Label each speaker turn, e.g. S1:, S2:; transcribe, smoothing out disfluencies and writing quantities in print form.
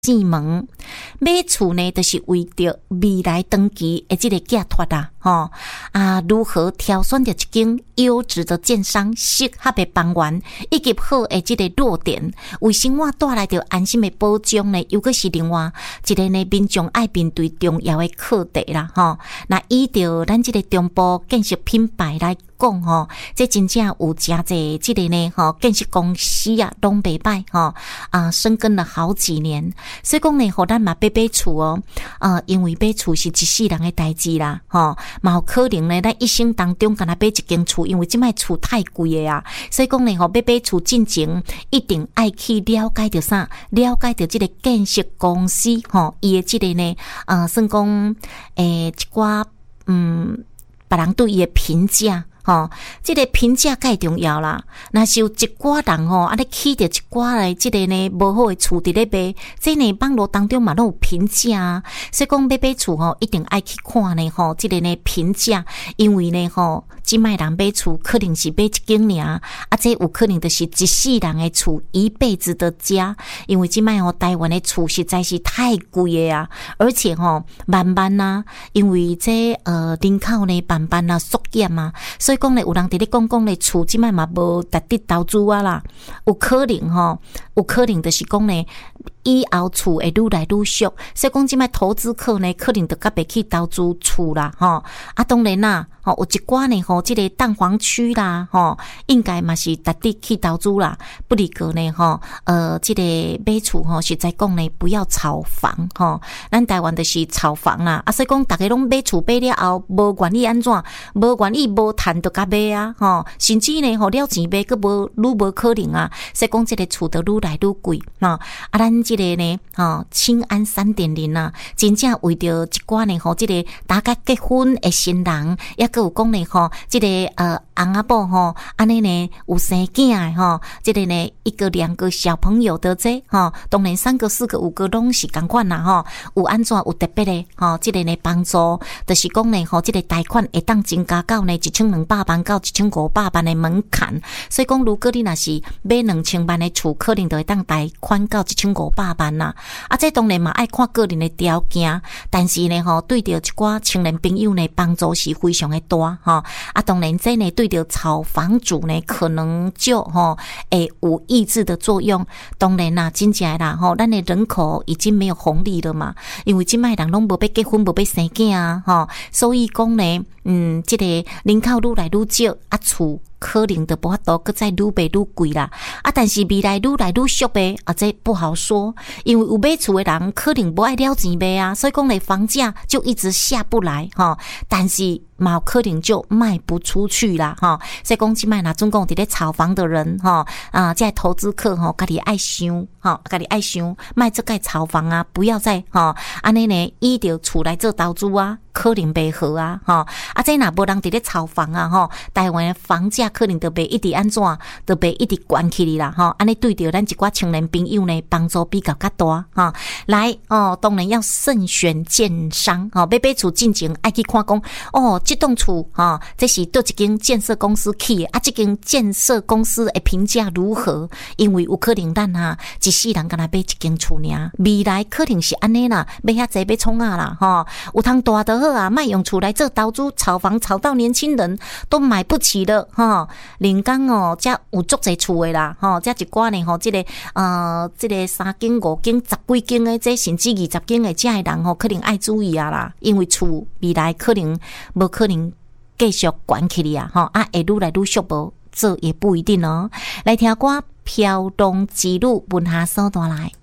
S1: 进门买厝呢，就是为着未来长期的这个寄托啦，如何挑选到一间优质的建商、适合的房源以及好的这个弱点，为生活带来着安心的保障呢？又个是另外一个呢，民众爱面对重要的课题啦，那依照咱这个中部建设品牌来讲，这真正有真侪这个呢，建设公司啊，拢袂歹深耕了好几年。所以讲呢，互咱嘛买厝因为买厝是一世人的代志啦，嘛有可能呢，咱一生当中敢若买一间厝，因为即摆厝太贵的啊，所以讲呢，买厝进前一定爱去了解着啥，了解着这个建设公司伊的这个呢，算讲一寡别人对伊的评价。这个评价介重要啦。若是有一寡人你起着一寡的这个呢无好的厝伫咧卖，这呢网络当中嘛拢有评价啊。所以讲买厝一定爱去看呢这个呢评价，因为呢即卖人买厝可能是买一间尔，这有可能就是一世人的厝，一辈子的家。因为即卖台湾的厝实在是太贵的啊，而且慢慢啊，因为这人口呢慢慢啊缩减啊。所以讲咧，有人伫咧讲咧，厝即摆嘛无值得投资啊啦，有可能就是讲咧，以后厝会愈来愈俗，所以讲即摆投资客呢，可能就较袂去投资厝啦，当然啦，有一寡呢，即个蛋黄区啦，应该嘛是值得去投资啦，不离个呢，即个买厝实在讲呢，不要炒房咱台湾就是炒房啦，所以讲大家拢买厝买了后，无愿意安怎，无愿意无趁就甲买啊，甚至呢，了钱买佫无可能啊，所以讲这个厝就愈来愈贵咱这个呢，青安3.0啊，真正为着一寡呢，这个大家结婚的新人，也佫有讲呢，这个翁仔某安尼呢有生囝的这个呢1个2个小朋友的这当然3个4个5个拢是同款啦有安怎有特别的这个呢帮助，就是讲呢这个贷款会当增加到呢1200万到1500万的门槛，所以讲如果你若是买2000万的厝，可能就会当贷款到1500万啦。这当然嘛爱看个人的条件，但是呢对着一寡青年朋友呢帮助是非常的大当然这呢对着炒房主呢可能就会有抑制的作用。当然啦，真正啦咱的人口已经没有红利了嘛，因为现在人拢无要结婚，无要生囝啊所以讲呢这个人口愈来愈少厝可能就无法度再愈卖愈贵啦但是未来愈来愈俗呗这不好说，因为有买厝的人可能不爱了钱买啊，所以讲呢房价就一直下不来但是嘛有可能就卖不出去啦所以讲即摆若总共伫咧炒房的人这投资客家己爱想家己爱想，卖这个炒房啊，不要再安尼呢依着厝来做投资啊，可能袂好啊这若无人伫咧炒房啊台湾的房价可能就袂一直安怎，就袂一直悬起哩啦安尼对着咱一寡青年朋友呢帮助比较较大来当然要慎选建商买厝进前爱去看讲这栋厝这是倒一间建设公司起的这间建设公司的评价如何？因为有可能咱一世人敢若买一间厝尔，未来可能是安尼啦，买遐济要创啦有通大就好啊，莫用厝来做投资，炒房炒到年轻人都买不起了人工才有足济厝的啦才一寡呢这个这个3间5间10几间的，这甚至20间的这的人可能爱注意啊啦，因为厝未来可能无可能继续悬起哩会愈来愈俗无，这也不一定来听歌《飘动之路》，文下所带来。